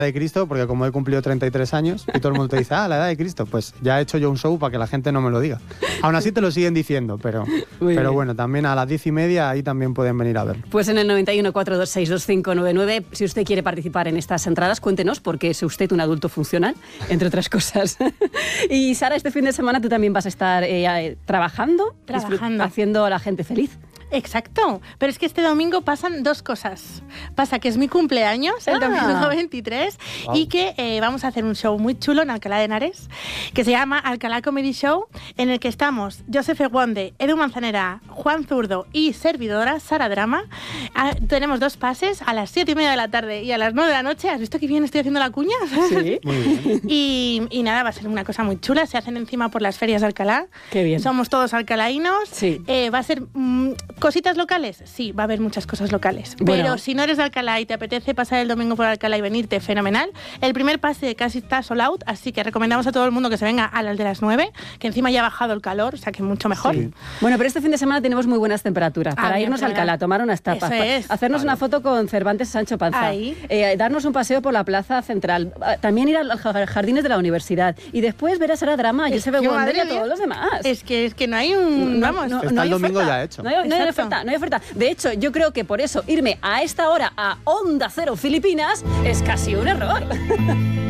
de Cristo, porque como he cumplido 33 años y todo el mundo te dice, la edad de Cristo, pues ya he hecho yo un show para que la gente no me lo diga. Aún así te lo siguen diciendo, pero bueno, también a las 10:30 ahí también pueden venir a verlo. Pues en el 91 426 2599, si usted quiere participar en estas entradas, cuéntenos, porque es usted un adulto funcional, entre otras cosas. Y Sara, este fin de semana tú también vas a estar trabajando, haciendo a la gente feliz. Exacto, pero es que este domingo pasan dos cosas. Pasa que es mi cumpleaños, el domingo 23, y que vamos a hacer un show muy chulo en Alcalá de Henares, que se llama Alcalá Comedy Show, en el que estamos Joseph Eguonde, Edu Manzanera, Juan Zurdo y servidora, Sara Drama. Tenemos 2 pases a las 7:30 de la tarde y a las 9 de la noche. ¿Has visto que bien estoy haciendo la cuña? Sí. Muy bien. Y nada, va a ser una cosa muy chula. Se hacen encima por las ferias de Alcalá. Qué bien. Somos todos alcalaínos. Sí. Va a ser... ¿Cositas locales? Sí, va a haber muchas cosas locales. Bueno. Pero si no eres de Alcalá y te apetece pasar el domingo por Alcalá y venirte, fenomenal. El primer pase casi está sold out, así que recomendamos a todo el mundo que se venga a las de las 9, que encima ya ha bajado el calor, o sea que mucho mejor. Sí. Bueno, pero este fin de semana tenemos muy buenas temperaturas para irnos a Alcalá, tomar unas tapas, hacernos una foto con Cervantes Sancho Panza, darnos un paseo por la plaza central, también ir a los jardines de la universidad y después ver a Sara Drama y Joseph Eguonde y a todos los demás. Es que no hay un... Está el domingo ya hecho. No hay oferta. De hecho, yo creo que por eso irme a esta hora a Onda Cero Filipinas es casi un error.